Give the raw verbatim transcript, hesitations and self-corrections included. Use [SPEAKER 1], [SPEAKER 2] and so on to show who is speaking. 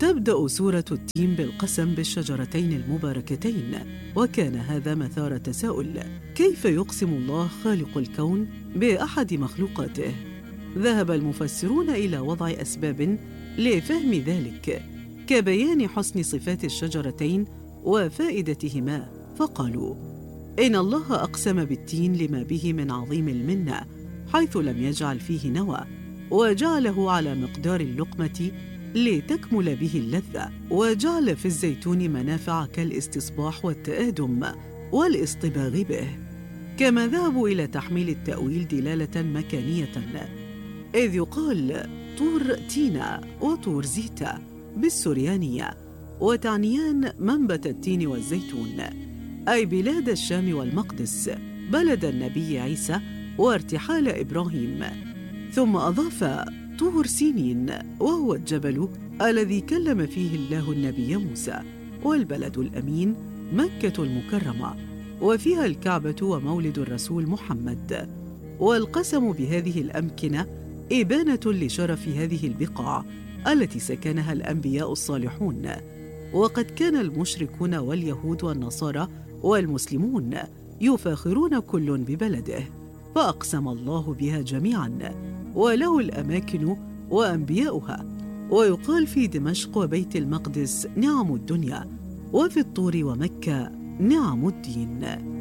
[SPEAKER 1] تبدأ سورة التين بالقسم بالشجرتين المباركتين، وكان هذا مثار تساؤل: كيف يقسم الله خالق الكون بأحد مخلوقاته؟ ذهب المفسرون إلى وضع أسباب لفهم ذلك، كبيان حسن صفات الشجرتين وفائدتهما، فقالوا: إن الله أقسم بالتين لما به من عظيم المنة، حيث لم يجعل فيه نوى، وجعله على مقدار اللقمة لتكمل به اللذة، وجعل في الزيتون منافع كالاستصباح والتآدم والاصطباغ به. كما ذهبوا إلى تحميل التأويل دلالة مكانية، إذ يقال طور تينا وطور زيتا بالسريانية، وتعنيان منبت التين والزيتون، أي بلاد الشام والمقدس، بلد النبي عيسى وارتحال إبراهيم. ثم أضاف طور سينين، وهو الجبل الذي كلم فيه الله النبي موسى، والبلد الأمين مكة المكرمة، وفيها الكعبة ومولد الرسول محمد. والقسم بهذه الأمكنة إبانة لشرف هذه البقاع التي سكنها الأنبياء الصالحون، وقد كان المشركون واليهود والنصارى والمسلمون يفاخرون كل ببلده، فأقسم الله بها جميعاً، وله الأماكن وأنبياؤها. ويقال في دمشق وبيت المقدس نعم الدنيا، وفي الطور ومكة نعم الدين.